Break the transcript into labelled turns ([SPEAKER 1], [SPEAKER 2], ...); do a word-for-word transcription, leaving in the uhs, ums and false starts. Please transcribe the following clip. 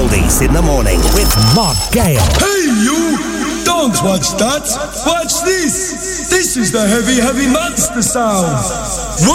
[SPEAKER 1] Oldies in the Morning with Mark Gale.
[SPEAKER 2] Hey you! Don't watch that! Watch this! This is the Heavy Heavy Monster sound!